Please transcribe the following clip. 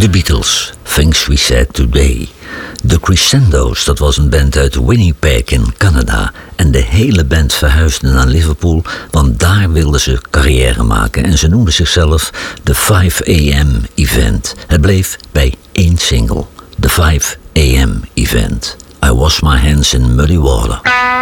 The Beatles, Things We Said Today. The Crescendos, dat was een band uit Winnipeg in Canada. En de hele band verhuisde naar Liverpool, want daar wilden ze carrière maken. En ze noemden zichzelf The 5 AM Event. Het bleef bij één single, The 5 AM Event. I wash my hands in muddy water.